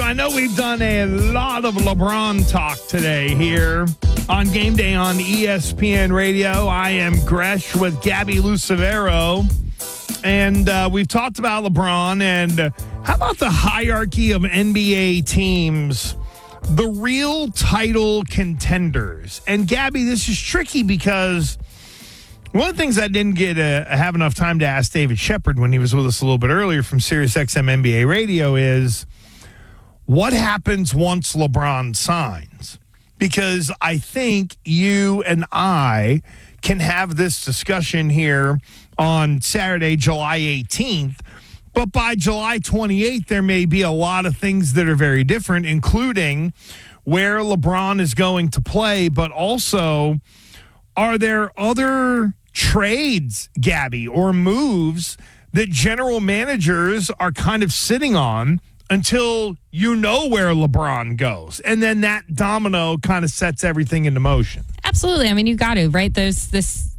I know we've done a lot of LeBron talk today here on Game Day on ESPN Radio. I am Gresh with Gabby Lucevero, and we've talked about LeBron. And how about the hierarchy of NBA teams, the real title contenders? And Gabby, this is tricky because one of the things I didn't get have enough time to ask David Shepard when he was with us a little bit earlier from SiriusXM NBA Radio is, what happens once LeBron signs? Because I think you and I can have this discussion here on Saturday, July 18th. But by July 28th, there may be a lot of things that are very different, including where LeBron is going to play. But also, are there other trades, Gabby, or moves that general managers are kind of sitting on until you know where LeBron goes? And then that domino kind of sets everything into motion. Absolutely. I mean, you got to, right? There's this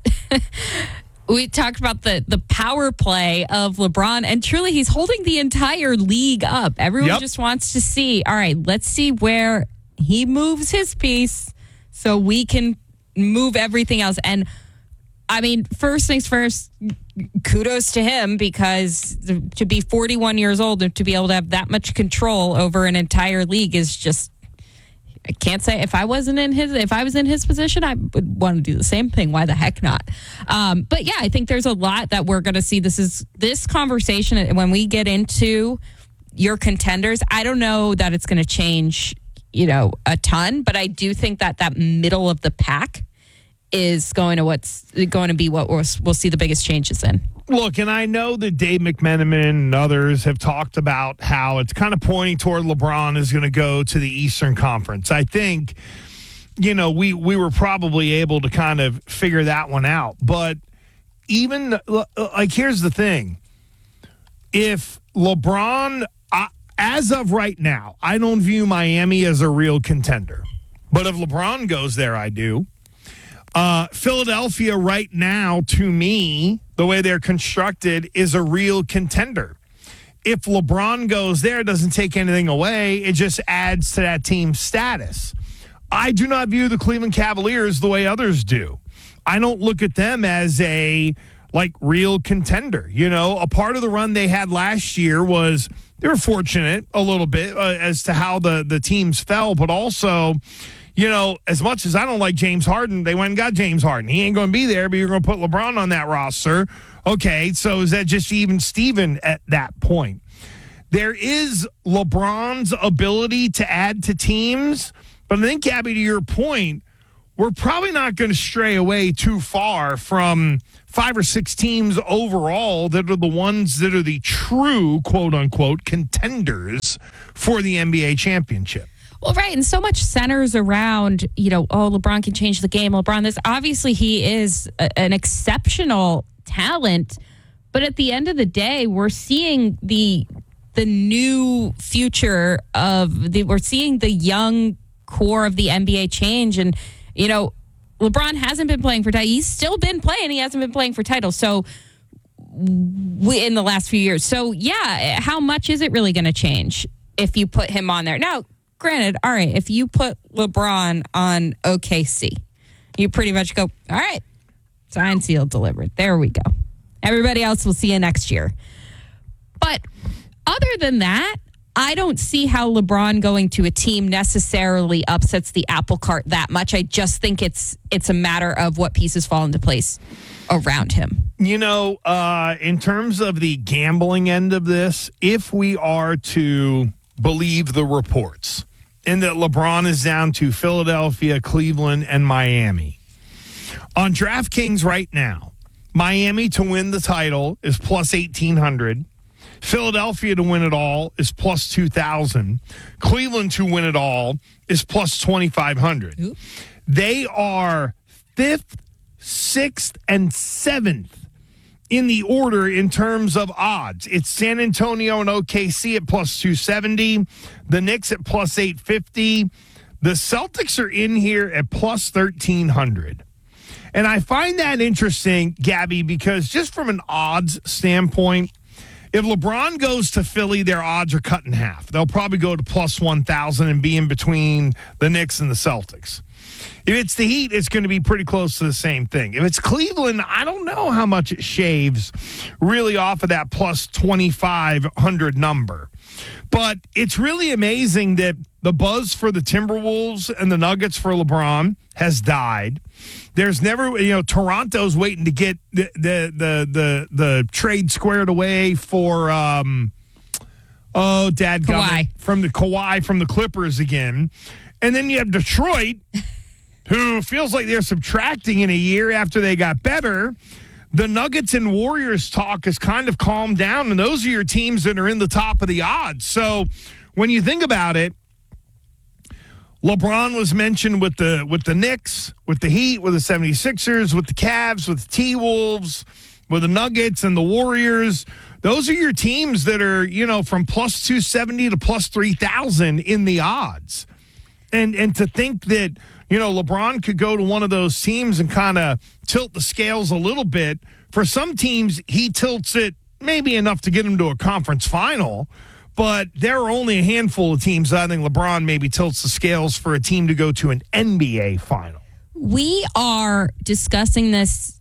we talked about the power play of LeBron, and truly he's holding the entire league up. Everyone just wants to see, all right, let's see where he moves his piece so we can move everything else. And I mean, first things first, kudos to him, because to be 41 years old and to be able to have that much control over an entire league is just, I can't say if I was in his position, I would want to do the same thing. Why the heck not? But yeah, I think there's a lot that we're going to see. This conversation, when we get into your contenders, I don't know that it's going to change, a ton, but I do think that middle of the pack is going to be what we'll see the biggest changes in. Look, and I know that Dave McMenamin and others have talked about how it's kind of pointing toward LeBron is going to go to the Eastern Conference. I think, we were probably able to kind of figure that one out. But even, here's the thing. If LeBron, as of right now, I don't view Miami as a real contender. But if LeBron goes there, I do. Philadelphia right now, to me, the way they're constructed, is a real contender. If LeBron goes there, it doesn't take anything away. It just adds to that team's status. I do not view the Cleveland Cavaliers the way others do. I don't look at them as a real contender. A part of the run they had last year was they were fortunate a little bit as to how the teams fell, but also, as much as I don't like James Harden, they went and got James Harden. He ain't going to be there, but you're going to put LeBron on that roster. Okay, so is that just even Steven at that point? There is LeBron's ability to add to teams, but I think, Gabby, to your point, we're probably not going to stray away too far from 5 or 6 teams overall that are the ones that are the true, quote-unquote, contenders for the NBA championship. Well, right, and so much centers around, LeBron can change the game. LeBron, obviously he is an exceptional talent, but at the end of the day, we're seeing the new future we're seeing the young core of the NBA change, and LeBron hasn't been playing for titles. He's still been playing. He hasn't been playing for titles. So in the last few years. So yeah, how much is it really going to change if you put him on there now? Granted, all right, if you put LeBron on OKC, you pretty much go, all right, signed, sealed, delivered. There we go. Everybody else will see you next year. But other than that, I don't see how LeBron going to a team necessarily upsets the apple cart that much. I just think it's a matter of what pieces fall into place around him. In terms of the gambling end of this, if we are to believe the reports, and that LeBron is down to Philadelphia, Cleveland, and Miami. On DraftKings right now, Miami to win the title is plus 1,800. Philadelphia to win it all is plus 2,000. Cleveland to win it all is plus 2,500. Ooh. They are 5th, 6th, and 7th in the order in terms of odds. It's San Antonio and OKC at plus 270, the Knicks at plus 850. The Celtics are in here at plus 1,300. And I find that interesting, Gabby, because just from an odds standpoint, If LeBron goes to Philly, their odds are cut in half. They'll probably go to plus 1,000 and be in between the Knicks and the Celtics. If it's the Heat, it's going to be pretty close to the same thing. If it's Cleveland, I don't know how much it shaves really off of that plus 2,500 number. But it's really amazing that the buzz for the Timberwolves and the Nuggets for LeBron has died. There's never, Toronto's waiting to get the trade squared away for Kawhi. from the Clippers again. And then you have Detroit, who feels like they're subtracting in a year after they got better. The Nuggets and Warriors talk has kind of calmed down, and those are your teams that are in the top of the odds. So when you think about it, LeBron was mentioned with the Knicks, with the Heat, with the 76ers, with the Cavs, with the T-Wolves, with the Nuggets and the Warriors. Those are your teams that are, from plus 270 to plus 3,000 in the odds. And to think that, LeBron could go to one of those teams and kind of tilt the scales a little bit. For some teams, he tilts it maybe enough to get them to a conference final. But there are only a handful of teams that I think LeBron maybe tilts the scales for a team to go to an NBA final. We are discussing this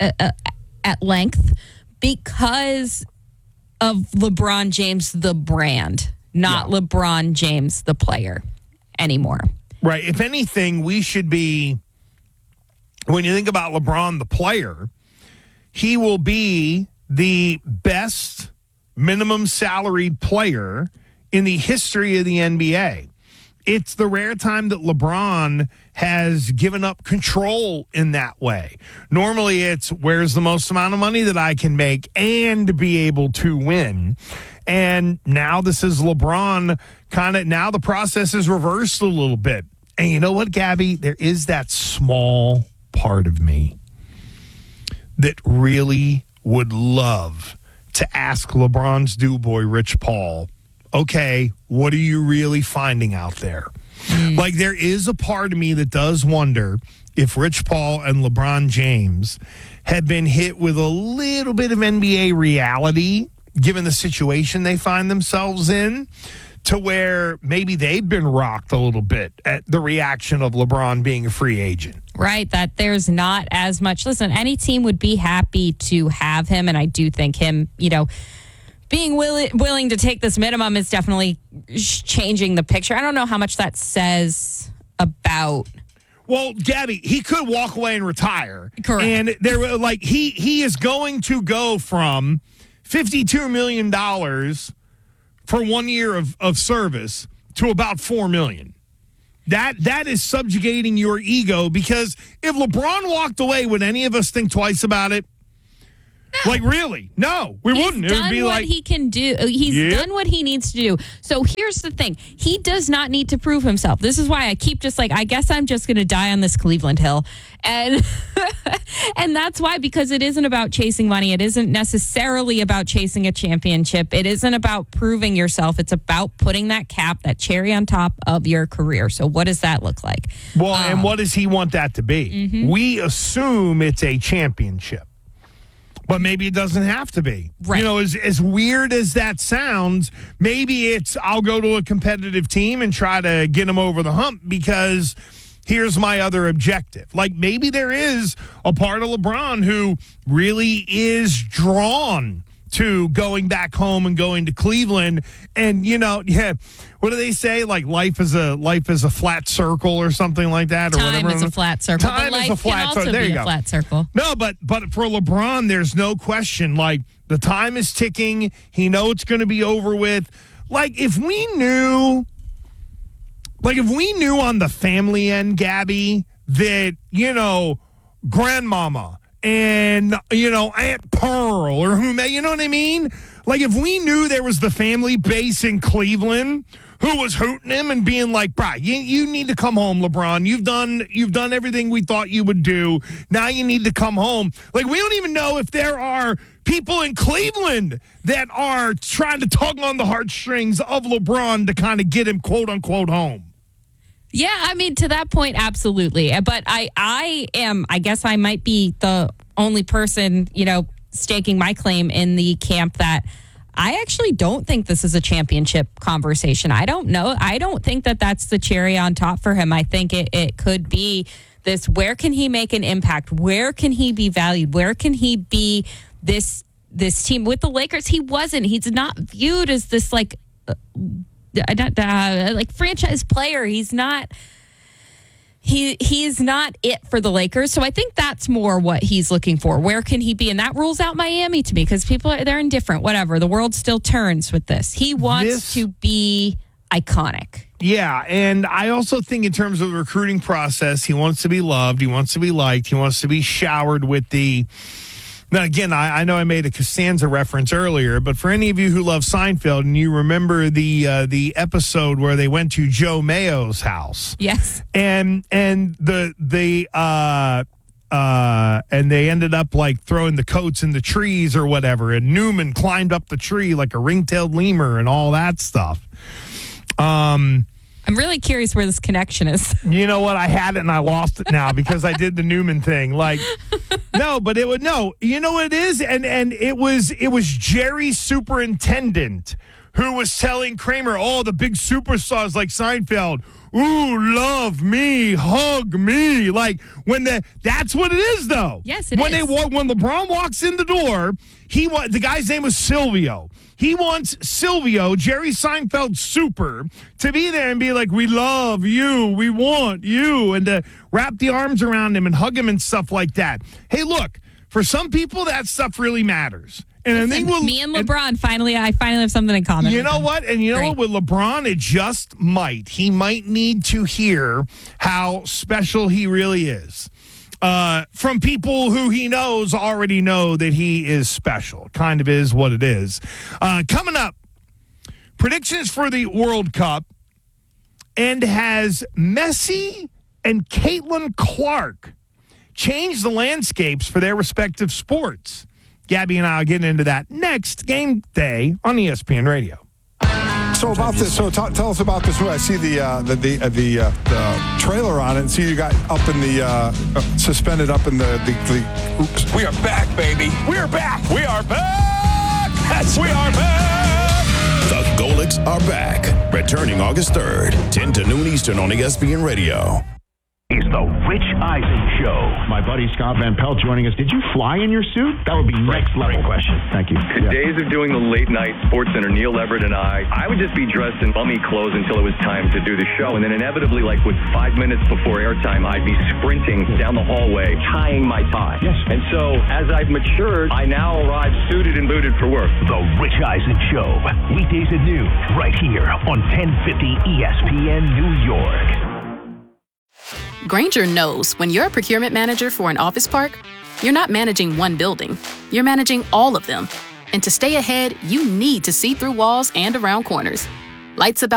at length because of LeBron James, the brand, not LeBron James, the player anymore. Right. If anything, we should be, when you think about LeBron, the player, he will be the best minimum salaried player in the history of the NBA. It's the rare time that LeBron has given up control in that way. Normally it's where's the most amount of money that I can make and be able to win. And now this is LeBron now the process is reversed a little bit. And you know what, Gabby? There is that small part of me that really would love to ask LeBron's do-boy, Rich Paul, okay, what are you really finding out there? Like, there is a part of me that does wonder if Rich Paul and LeBron James had been hit with a little bit of NBA reality, given the situation they find themselves in, to where maybe they've been rocked a little bit at the reaction of LeBron being a free agent. Right, that there's not as much. Listen, any team would be happy to have him, and I do think him, being willing to take this minimum is definitely changing the picture. I don't know how much that says about. Well, Gabby, he could walk away and retire. Correct. And there, he is going to go from $52 million for 1 year of service to about $4 million. That is subjugating your ego, because if LeBron walked away, would any of us think twice about it? No. Like, really? No, we wouldn't. It would be what he can do. He's done what he needs to do. So here's the thing. He does not need to prove himself. This is why I keep just I guess I'm just going to die on this Cleveland hill. And and that's why, because it isn't about chasing money. It isn't necessarily about chasing a championship. It isn't about proving yourself. It's about putting that cap, that cherry on top of your career. So what does that look like? Well, and what does he want that to be? Mm-hmm. We assume it's a championship. But maybe it doesn't have to be. Right. As weird as that sounds, maybe it's I'll go to a competitive team and try to get them over the hump because here's my other objective. Like, maybe there is a part of LeBron who really is drawn to going back home and going to Cleveland. And, what do they say? Like, life is a flat circle or something like that, or whatever. Time is a flat circle. Time is a flat circle. There you go. Flat circle. No, but for LeBron, there's no question. Like, the time is ticking. He knows it's going to be over with. Like, if we knew on the family end, Gabby, that, grandmama and, Aunt Pearl or who you know what I mean? Like, if we knew there was the family base in Cleveland who was hooting him and being like, bro, you need to come home, LeBron. You've done everything we thought you would do. Now you need to come home. Like, we don't even know if there are people in Cleveland that are trying to tug on the heartstrings of LeBron to kind of get him, quote unquote, home. Yeah, I mean, to that point, absolutely. But I guess I might be the only person, staking my claim in the camp that I actually don't think this is a championship conversation. I don't know. I don't think that that's the cherry on top for him. I think it could be this, where can he make an impact? Where can he be valued? Where can he be this team? With the Lakers, he wasn't. He's not viewed as this like franchise player. He's not. He's not it for the Lakers. So I think that's more what he's looking for. Where can he be? And that rules out Miami to me, because they're indifferent. Whatever. The world still turns with this. He wants to be iconic. Yeah, and I also think in terms of the recruiting process, he wants to be loved. He wants to be liked. He wants to be showered with the... Now, again, I know I made a Costanza reference earlier, but for any of you who love Seinfeld and you remember the episode where they went to Joe Mayo's house, yes, and they ended up like throwing the coats in the trees or whatever, and Newman climbed up the tree like a ring-tailed lemur and all that stuff. I'm really curious where this connection is. You know what? I had it and I lost it now because I did the Newman thing. Like, no, but you know what it is? And it was Jerry's superintendent who was telling Kramer, oh, the big superstars like Seinfeld, ooh, love me, hug me. Like, that's what it is, though. Yes, it is. When LeBron walks in the door, the guy's name was Silvio. He wants Silvio, Jerry Seinfeld super, to be there and be like, we love you, we want you, and to wrap the arms around him and hug him and stuff like that. Hey, look, for some people, that stuff really matters. And I think me and LeBron, I finally have something in common. You know what? And you know what? With LeBron, it just might. He might need to hear how special he really is. From people who he knows already know that he is special. Kind of is what it is. Coming up, predictions for the World Cup, and has Messi and Caitlin Clark changed the landscapes for their respective sports? Gabby and I will get into that next game day on ESPN Radio. So about this, tell us about this. I see the trailer on it, and see you got up in the suspended up in the. Oops. We are back, baby. We are back. We are back. Yes, we are back. The Golics are back. Returning August 3rd, 10 to noon Eastern on ESPN Radio. It's the Rich Eisen Show. My buddy Scott Van Pelt joining us. Did you fly in your suit? That would be next level. Great question. Thank you. The days of doing the late night Sports Center, Neil Everett and I would just be dressed in bummy clothes until it was time to do the show. And then inevitably, like with 5 minutes before airtime, I'd be sprinting down the hallway, tying my tie. Yes. And so as I've matured, I now arrive suited and booted for work. The Rich Eisen Show. Weekdays at noon, right here on 1050 ESPN New York. Grainger knows when you're a procurement manager for an office park, you're not managing one building, you're managing all of them. And to stay ahead, you need to see through walls and around corners. Lights about